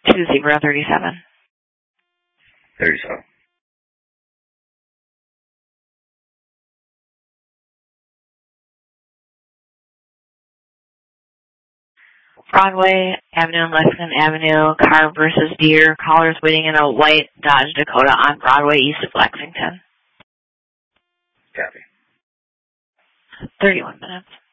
2037. 37. Broadway Avenue and Lexington Avenue, car versus deer. Callers waiting in a white Dodge Dakota on Broadway east of Lexington. Copy. 31 minutes.